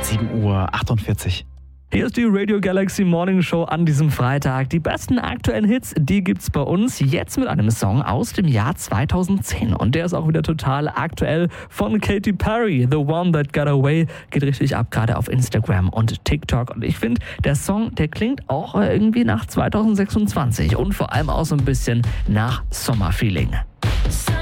7:48 Uhr. Hier ist die Radio Galaxy Morning Show an diesem Freitag. Die besten aktuellen Hits, die gibt's bei uns jetzt mit einem Song aus dem Jahr 2010. Und der ist auch wieder total aktuell von Katy Perry. The One That Got Away geht richtig ab, gerade auf Instagram und TikTok. Und ich finde, der Song, der klingt auch irgendwie nach 2026 und vor allem auch so ein bisschen nach Sommerfeeling.